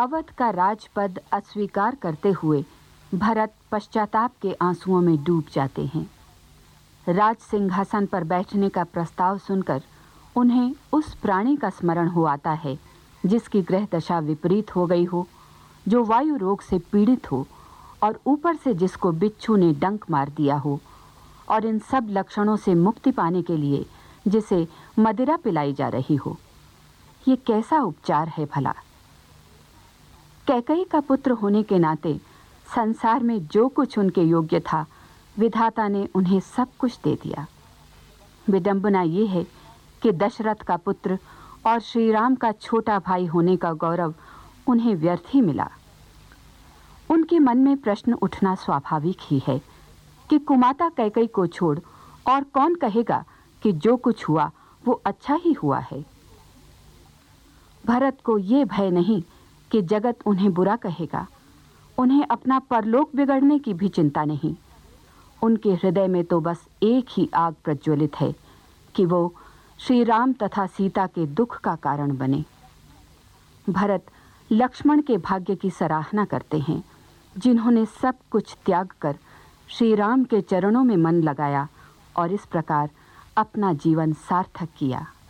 अवध का राजपद अस्वीकार करते हुए भरत पश्चाताप के आंसुओं में डूब जाते हैं। राज सिंहासन पर बैठने का प्रस्ताव सुनकर उन्हें उस प्राणी का स्मरण हो आता है जिसकी ग्रह दशा विपरीत हो गई हो, जो वायु रोग से पीड़ित हो और ऊपर से जिसको बिच्छू ने डंक मार दिया हो, और इन सब लक्षणों से मुक्ति पाने के लिए जिसे मदिरा पिलाई जा रही हो। ये कैसा उपचार है भला। कैकई का पुत्र होने के नाते संसार में जो कुछ उनके योग्य था, विधाता ने उन्हें सब कुछ दे दिया। विडंबना ये है कि दशरथ का पुत्र और श्री राम का छोटा भाई होने का गौरव उन्हें व्यर्थ ही मिला। उनके मन में प्रश्न उठना स्वाभाविक ही है कि कुमाता कैकई को छोड़ और कौन कहेगा कि जो कुछ हुआ वो अच्छा ही हुआ है। भरत को ये भय नहीं कि जगत उन्हें बुरा कहेगा, उन्हें अपना परलोक बिगड़ने की भी चिंता नहीं। उनके हृदय में तो बस एक ही आग प्रज्वलित है कि वो श्री राम तथा सीता के दुख का कारण बने। भरत लक्ष्मण के भाग्य की सराहना करते हैं, जिन्होंने सब कुछ त्याग कर श्री राम के चरणों में मन लगाया और इस प्रकार अपना जीवन सार्थक किया।